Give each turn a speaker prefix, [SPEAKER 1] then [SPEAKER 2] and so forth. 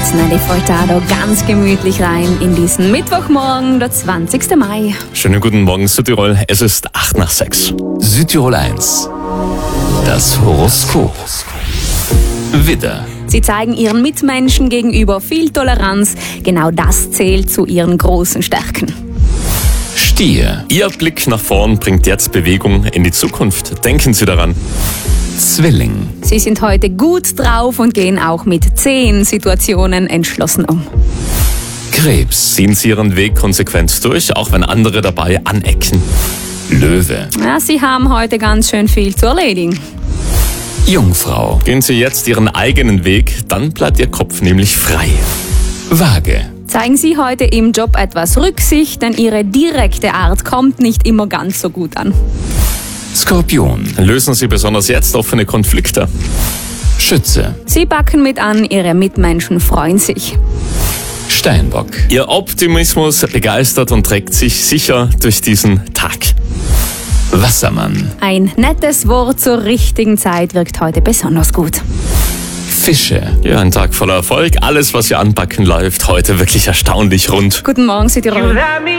[SPEAKER 1] Snelly-Furtado ganz gemütlich rein in diesen Mittwochmorgen, der 20. Mai.
[SPEAKER 2] Schönen guten Morgen, Südtirol. Es ist 8:06.
[SPEAKER 3] Südtirol 1. Das Horoskop. Widder.
[SPEAKER 1] Sie zeigen ihren Mitmenschen gegenüber viel Toleranz. Genau das zählt zu ihren großen Stärken.
[SPEAKER 3] Stier.
[SPEAKER 2] Ihr Blick nach vorn bringt jetzt Bewegung in die Zukunft. Denken Sie daran.
[SPEAKER 3] Zwilling.
[SPEAKER 1] Sie sind heute gut drauf und gehen auch mit 10 Situationen entschlossen um.
[SPEAKER 3] Krebs.
[SPEAKER 2] Ziehen Sie Ihren Weg konsequent durch, auch wenn andere dabei anecken.
[SPEAKER 3] Löwe.
[SPEAKER 1] Ja, Sie haben heute ganz schön viel zu erledigen.
[SPEAKER 3] Jungfrau.
[SPEAKER 2] Gehen Sie jetzt Ihren eigenen Weg, dann bleibt Ihr Kopf nämlich frei.
[SPEAKER 3] Waage.
[SPEAKER 1] Zeigen Sie heute im Job etwas Rücksicht, denn Ihre direkte Art kommt nicht immer ganz so gut an.
[SPEAKER 3] Skorpion.
[SPEAKER 2] Lösen Sie besonders jetzt offene Konflikte.
[SPEAKER 3] Schütze.
[SPEAKER 1] Sie packen mit an, Ihre Mitmenschen freuen sich.
[SPEAKER 3] Steinbock.
[SPEAKER 2] Ihr Optimismus begeistert und trägt sich sicher durch diesen Tag.
[SPEAKER 3] Wassermann.
[SPEAKER 1] Ein nettes Wort zur richtigen Zeit wirkt heute besonders gut.
[SPEAKER 3] Fische.
[SPEAKER 2] Ja, ein Tag voller Erfolg. Alles, was ihr anpacken, läuft heute wirklich erstaunlich rund.
[SPEAKER 1] Guten Morgen, Südtirol.